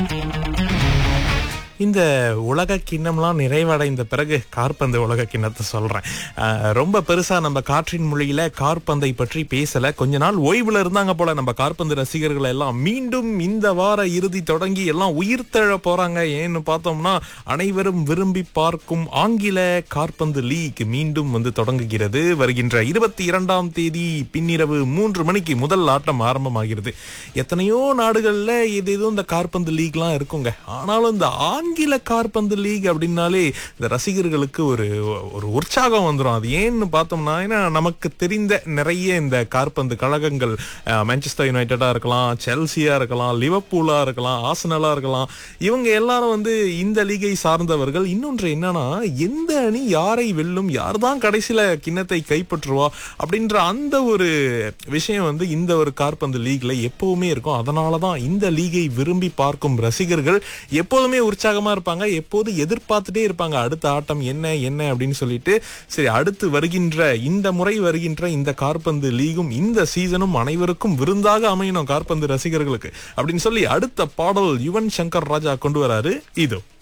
இந்த உலக கிண்ணம்லாம் நிறைவடைந்த பிறகு காற்பந்து உலக கிண்ணத்தை சொல்றேன். ரொம்ப பெருசா நம்ம காற்றின் மொழியில காற்பந்தை பற்றி பேசல. கொஞ்ச நாள் ஓய்வுல இருந்தாங்க போல நம்ம காற்பந்து ரசிகர்கள் எல்லாம். மீண்டும் இந்த வார இறுதி தொடங்கி எல்லாம் உயிர்த்தெழ போறாங்க. ஏன்னு பார்த்தோம்னா அனைவரும் விரும்பி பார்க்கும் ஆங்கில காற்பந்து லீக் மீண்டும் தொடங்குகிறது. வருகின்ற 22ஆம் தேதி பின்னிரவு 3 மணிக்கு முதல் ஆட்டம் ஆரம்பமாகிறது. எத்தனையோ நாடுகள்ல ஏதேதோ இந்த காற்பந்து லீக்லாம் இருக்குங்க. ஆனாலும் இந்த ஆங்கில காற்பந்து லீக் அப்படின்னாலே இந்த ரசிகர்களுக்கு ஒரு உற்சாகம் வந்துடும். அது ஏன்னு பார்த்தோம்னா, ஏன்னா நமக்கு தெரிந்த நிறைய இந்த காற்பந்து கழகங்கள், மான்செஸ்டர் யுனைடெடா இருக்கலாம், செல்சியா இருக்கலாம், லிவர்பூலா இருக்கலாம், ஆர்சனலா இருக்கலாம், இவங்க எல்லாரும் இந்த லீகை சார்ந்தவர்கள். இன்னொன்று என்னன்னா, எந்த அணி யாரை வெல்லும், யார் தான் கடைசியில கிண்ணத்தை கைப்பற்றுவா அப்படின்ற அந்த ஒரு விஷயம் இந்த ஒரு காற்பந்து லீக்ல எப்பவுமே இருக்கும். அதனாலதான் இந்த லீகை விரும்பி பார்க்கும் ரசிகர்கள் எப்போதுமே உற்சாகமா இருப்பாங்க, எப்போது எதிர்பார்த்துட்டே இருப்பாங்க அடுத்த ஆட்டம் என்ன என்ன அப்படின்னு சொல்லிட்டு. சரி, அடுத்து வருகின்ற இந்த முறை வருகின்ற இந்த காற்பந்து லீகும் இந்த சீசனும் அனைவருக்கும் விருந்தாக அமையணும் காற்பந்து ரசிகர்களுக்கு அப்படின்னு சொல்லி அடுத்த பாடல் யுவன் சங்கர் ராஜா கொண்டு வராரு. இதோ